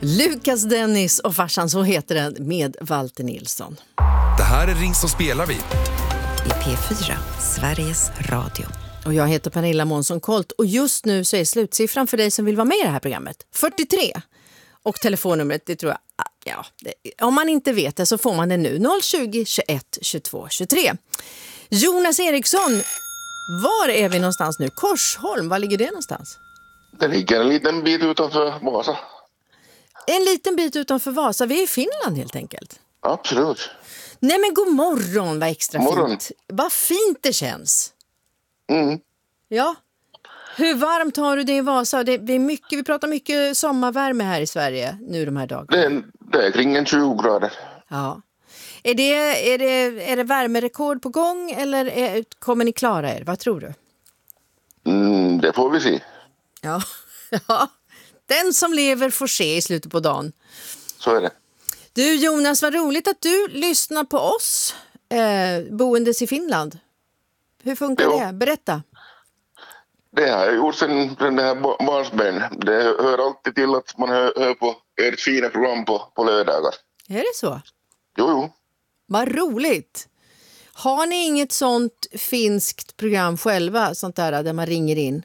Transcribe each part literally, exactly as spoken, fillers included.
Lukas Dennis och farsan, så heter den, med Walter Nilsson. Det här är Ring så spelar vi. I P fyra, Sveriges Radio. Och jag heter Pernilla Månsson-Kolt och just nu så är slutsiffran för dig som vill vara med i det här programmet fyrtiotre. Och telefonnumret, det tror jag, ja, det, om man inte vet det så får man det nu, noll tjugo, tjugoett, tjugotvå, tjugotre. Jonas Eriksson, var är vi någonstans nu? Korsholm, var ligger det någonstans? Det ligger en liten bit utanför Vasa. En liten bit utanför Vasa, vi är i Finland helt enkelt. Absolut. Nej men god morgon, vad extra morgon. fint. Vad fint det känns. Mm. Ja. Hur varmt har du det i Vasa? Det är mycket, vi pratar mycket sommarvärme här i Sverige nu de här dagarna. Det är, det är kring en tjugo grader. Ja. Är det, är det, är det värmerekord på gång eller är, kommer ni klara er? Vad tror du? Mm, det får vi se. Ja. Ja. Den som lever får se i slutet på dagen. Så är det. Du Jonas, vad roligt att du lyssnar på oss eh, boendes i Finland. Hur funkar Jo. det? Berätta. Det har jag gjort sedan den här barnsben. Det hör alltid till att man hör, hör på ert fina program på, på lördagar. Är det så? Jo, jo. Vad roligt. Har ni inget sånt finskt program själva, sånt där där man ringer in?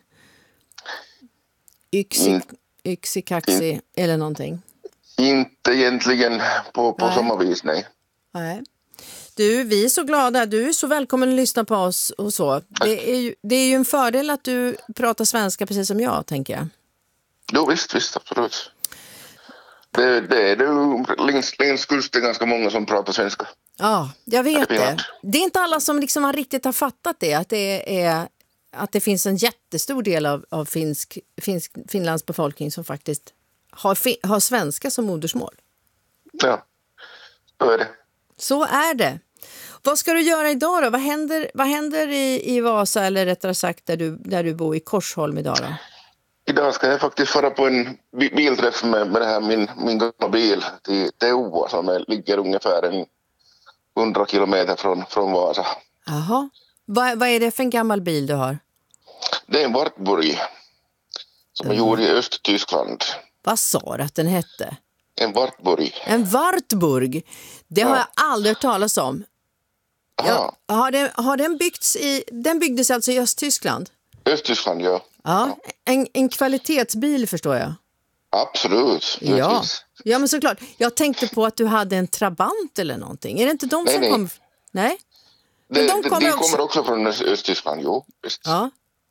Yksi, Mm. yksi kaxi eller någonting? Inte egentligen på, på Nej. samma vis, nej. Nej. Du, vi är så glada. Du är så välkommen att lyssna på oss och så. Det är ju, det är ju en fördel att du pratar svenska precis som jag, tänker jag. Jo, visst, visst, absolut. Det, det är det längs, längs kusten ganska många som pratar svenska. Ja, jag vet Det är det. fint. Det är inte alla som liksom har riktigt har fattat det. Att det, är, att det finns en jättestor del av, av finsk, finsk, Finlands befolkning som faktiskt har, fi, har svenska som modersmål. Ja, så är det. Så är det. Vad ska du göra idag då? Vad händer, vad händer i, i Vasa, eller rättare sagt där du, där du bor i Korsholm idag då? Idag ska jag faktiskt fara på en bi- bilträff med, med det här, min, min gamla bil till Teua som är, ligger ungefär en hundra kilometer från, från Vasa. Jaha. Vad, vad är det för en gammal bil du har? Det är en Wartburg som är gjord i Östtyskland. Vad sa du att den hette? En Wartburg. En Wartburg. Det har Ja. jag aldrig hört talas om. Aha, Ja, har, den, har den byggts i... Den byggdes alltså i Östtyskland? Östtyskland, ja. Ja. En, en kvalitetsbil förstår jag. Absolut. Ja. givetvis. Ja, men såklart. Jag tänkte på att du hade en Trabant eller någonting. Är det inte de Nej, som nej. kommer... Nej? Det, Men de de, de kommer kommer, också- också... från Öst- Östtyskland, jo. Visst. Ja.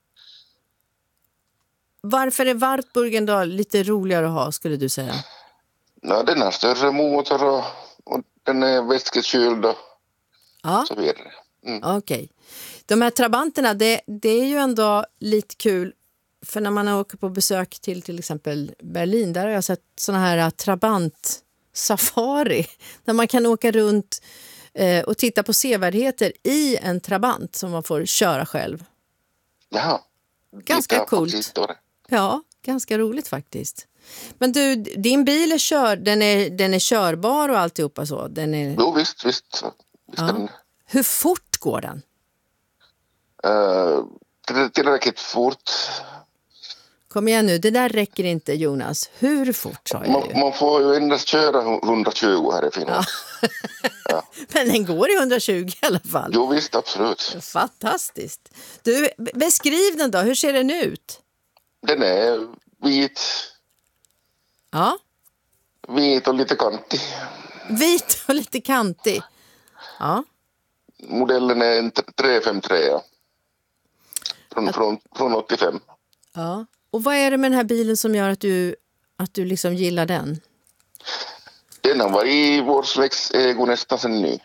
Varför är Wartburgen då lite roligare att ha, skulle du säga? Ja, den har större motor och, och den är vätskekyld och Ja, så vidare. Mm. okej. De här Trabanterna, det, det är ju ändå lite kul. För när man åker på besök till till exempel Berlin, där har jag sett såna här Trabant-safari. Där man kan åka runt eh, och titta på sevärdheter i en Trabant som man får köra själv. Jaha. Ganska Det har coolt. faktiskt varit. Ja, ganska roligt faktiskt. Men du, din bil är kör, den är, den är körbar och alltihopa så. Den är, Jo, visst, visst. visst Ja. den, hur fort går den? uh, till- tillräckligt fort. Kom igen nu, det där räcker inte Jonas. Hur fort sa jag Man, ju? man får ju endast köra hundratjugo här i Finland. Men den går i hundratjugo i alla fall. Jo, visst, absolut. Fantastiskt. Du, b- beskriv den då. Hur ser den ut? Den är vit, Ja, vit och lite kantig. vit och lite kantig. Ja, Modellen är en tre fem tre. Ja. Från, från, från åttiofem. ja. Och vad är det med den här bilen som gör att du, att du liksom gillar den? Den har varit i vår släkts ägo nästan sen ny.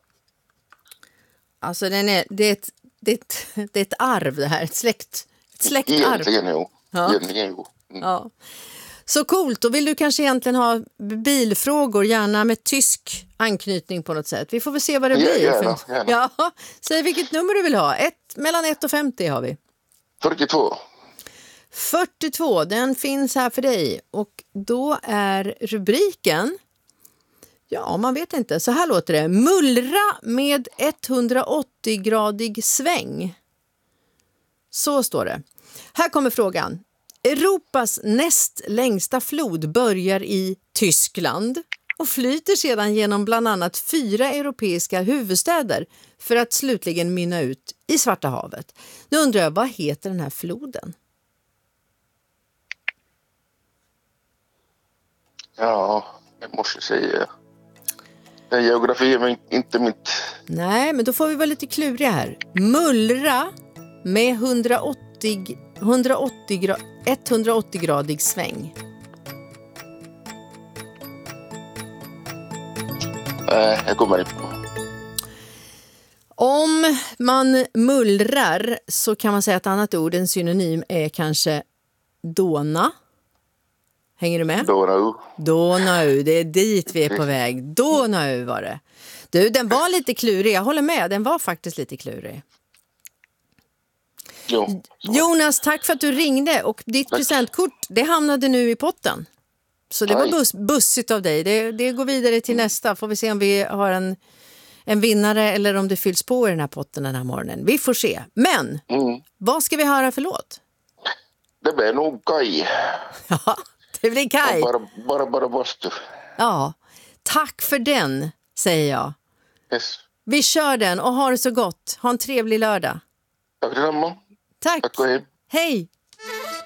Alltså den är, det, är ett, det, är ett, det är ett arv det här, ett, släkt, ett släktarv. Egentligen jo. Ja. Egentligen jo. Mm. Ja. Så coolt, då vill du kanske egentligen ha bilfrågor, gärna med tysk anknytning på något sätt. Vi får väl se vad det Ja, blir. gärna, För- gärna. Ja, säg vilket nummer du vill ha. Ett, mellan ett och femtio har vi. fyrtiotvå. fyrtiotvå, den finns här för dig. Och då är rubriken, ja man vet inte, så här låter det. Mullra med hundraåttio-gradig sväng. Så står det. Här kommer frågan. Europas näst längsta flod börjar i Tyskland och flyter sedan genom bland annat fyra europeiska huvudstäder för att slutligen mynna ut i Svarta havet. Nu undrar jag, vad heter den här floden? Ja, jag måste säga. Det är geografi, men inte mitt. Nej, men då får vi vara lite kluriga här. Mullra med hundraåttio, hundraåttio, hundraåttio-gradig sväng. Nej, jag kommer inte på. Om man mullrar så kan man säga att ett annat ord, en synonym, är kanske dåna. Hänger du med? Donau. Donau, det är dit vi är på väg. Donau var det. Du, den var lite klurig, jag håller med. Den var faktiskt lite klurig. Jo. Jonas, tack för att du ringde. Och ditt Tack. presentkort, det hamnade nu i potten. Så det var Aj. bus- bussigt av dig. Det, det går vidare till nästa. Får vi se om vi har en, en vinnare eller om det fylls på i den här potten den här morgonen. Vi får se. Men, Mm. vad ska vi höra för låt? Det blir nog Kaj. Ja, det blir Kaj. Bara, bara, bara bastu. Ja, tack för den, säger jag. Yes. Vi kör den och ha det så gott. Ha en trevlig lördag. Tack detsamma. Tack. Tack och hej. Hej.